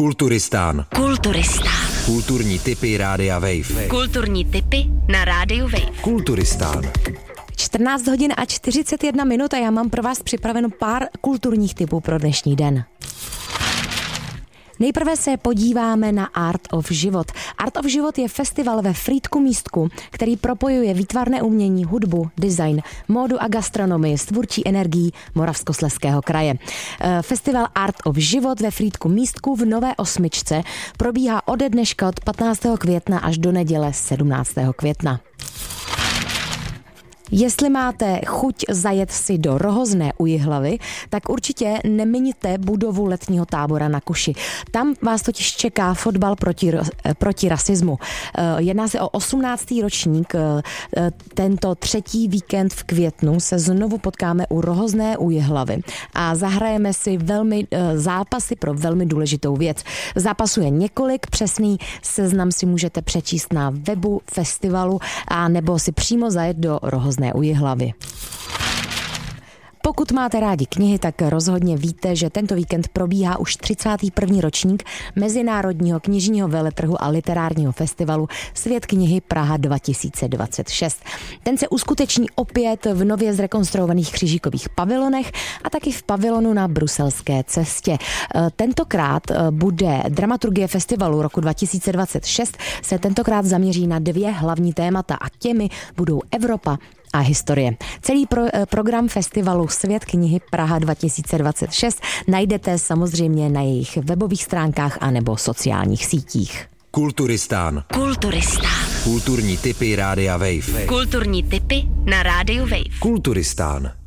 Kulturistán. Kulturní tipy Rádia Wave. Kulturní tipy na Rádiu Wave. Kulturistán. 14 hodin a 41 minut a já mám pro vás připraveno pár kulturních tipů pro dnešní den. Nejprve se podíváme na Art of Život. Art of Život je festival ve Frýdku Místku, který propojuje výtvarné umění, hudbu, design, módu a gastronomii s tvůrčí energií Moravskoslezského kraje. Festival Art of Život ve Frýdku Místku v Nové Osmičce probíhá ode dneška od 15. května až do neděle 17. května. Jestli máte chuť zajet si do Rohozné u Jihlavy, tak určitě nemiňte budovu letního tábora na Kuši. Tam vás totiž čeká fotbal proti rasismu. Jedná se o 18. ročník. Tento třetí víkend v květnu se znovu potkáme u Rohozné u Jihlavy a zahrajeme si zápasy pro velmi důležitou věc. Zápasů je několik, přesný seznam si můžete přečíst na webu festivalu a nebo si přímo zajet do Rohozné u Jihlavy. Pokud máte rádi knihy, tak rozhodně víte, že tento víkend probíhá už 31. ročník Mezinárodního knižního veletrhu a literárního festivalu Svět knihy Praha 2026. Ten se uskuteční opět v nově zrekonstruovaných křižíkových pavilonech a taky v pavilonu na Bruselské cestě. Tentokrát bude dramaturgie festivalu roku 2026 se tentokrát zaměří na dvě hlavní témata a těmi budou Evropa a historie. Celý program festivalu Svět knihy Praha 2026 najdete samozřejmě na jejich webových stránkách anebo sociálních sítích. Kulturistán. Kulturní tipy Rádia Wave. Kulturní tipy na Rádiu Wave. Kulturistán.